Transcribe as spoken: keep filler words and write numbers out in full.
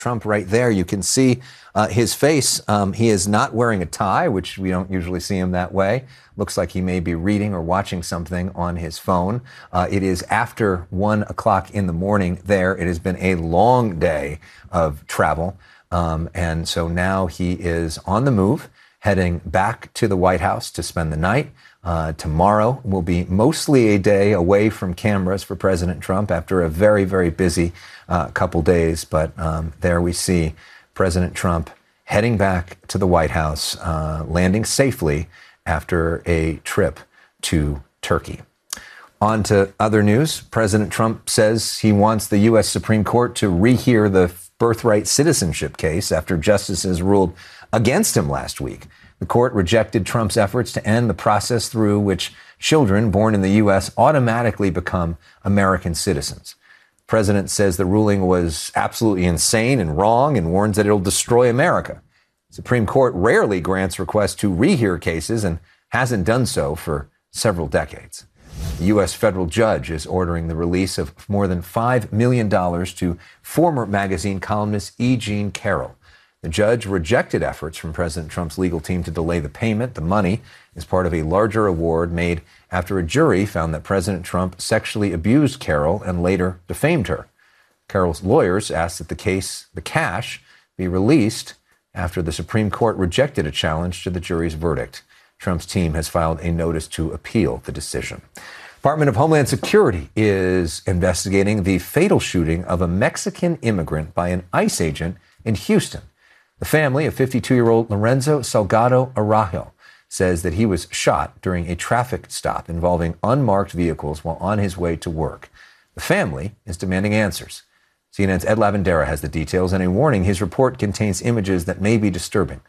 Trump right there. You can see uh, his face. Um, he is not wearing a tie, which we don't usually see him that way. Looks like he may be reading or watching something on his phone. Uh, it is after one o'clock in the morning there. It has been a long day of travel. Um, and so now he is on the move, heading back to the White House to spend the night. Uh, tomorrow will be mostly a day away from cameras for President Trump after a very, very busy uh, couple days. But um, there we see President Trump heading back to the White House, uh, landing safely after a trip to Turkey. On to other news. President Trump says he wants the U S Supreme Court to rehear the birthright citizenship case after justices ruled against him last week. The court rejected Trump's efforts to end the process through which children born in the U S automatically become American citizens. The president says the ruling was absolutely insane and wrong and warns that it'll destroy America. The Supreme Court rarely grants requests to rehear cases and hasn't done so for several decades. The U S federal judge is ordering the release of more than five million dollars to former magazine columnist E. Jean Carroll. The judge rejected efforts from President Trump's legal team to delay the payment. The money is part of a larger award made after a jury found that President Trump sexually abused Carroll and later defamed her. Carroll's lawyers asked that the case, the cash, be released after the Supreme Court rejected a challenge to the jury's verdict. Trump's team has filed a notice to appeal the decision. Department of Homeland Security is investigating the fatal shooting of a Mexican immigrant by an ICE agent in Houston. The family of fifty-two-year-old Lorenzo Salgado Araujo says that he was shot during a traffic stop involving unmarked vehicles while on his way to work. The family is demanding answers. C N N's Ed Lavandera has the details and a warning his report contains images that may be disturbing.